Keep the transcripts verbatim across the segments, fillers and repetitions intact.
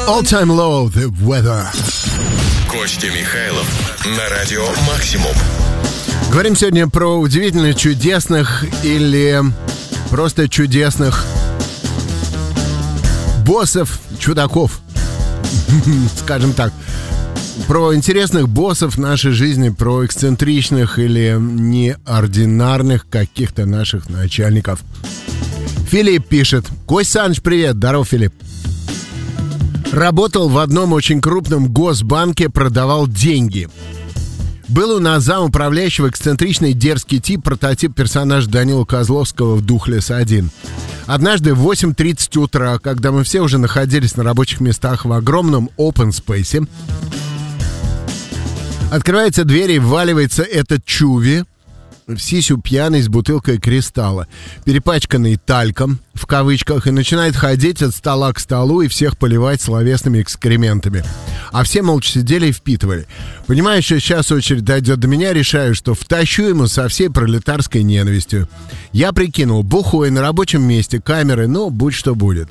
All Time Low, The Weather. Костя Михайлов на радио Максимум. Говорим сегодня про удивительно чудесных или просто чудесных боссов, чудаков, скажем так. Про интересных боссов нашей жизни, про эксцентричных или неординарных каких-то наших начальников. Филипп пишет. Кость Саныч, привет. Здорово, Филипп. Работал в одном очень крупном госбанке, продавал деньги. Был у нас зам управляющего эксцентричный дерзкий тип, прототип персонажа Данила Козловского в «Духлесс один». Однажды в восемь тридцать утра, когда мы все уже находились на рабочих местах в огромном open space, открывается дверь и вваливается этот чуви в сисю пьяный с бутылкой кристалла, перепачканный тальком, в кавычках, и начинает ходить от стола к столу и всех поливать словесными экскрементами. А все молча сидели и впитывали. Понимаю, что сейчас очередь дойдет до меня, решаю, что втащу ему со всей пролетарской ненавистью. Я прикинул, бухой на рабочем месте, камеры, ну, будь что будет.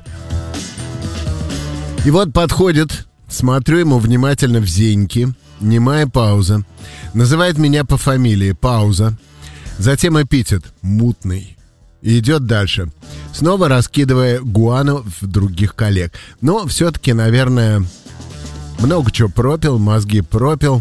И вот подходит, смотрю ему внимательно в зеньки, немая пауза. Называет меня по фамилии, пауза. Затем эпитет «мутный». И идет дальше, снова раскидывая гуану в других коллег. Но все-таки, наверное, много чего пропил, мозги пропил.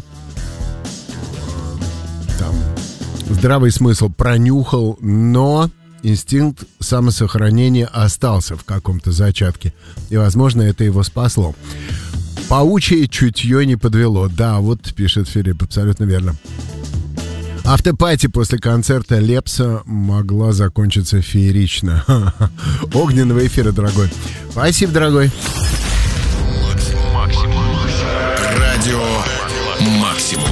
Там здравый смысл пронюхал, но инстинкт самосохранения остался в каком-то зачатке. И, возможно, это его спасло. Паучье чутье не подвело. Да, вот пишет Филипп, абсолютно верно. Автопати после концерта Лепса могла закончиться феерично. Огненного эфира, дорогой. Спасибо, дорогой. Радио Максимум.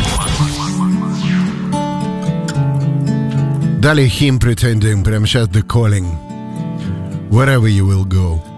Далее Him Pretending, прямо сейчас The Calling. Wherever you will go.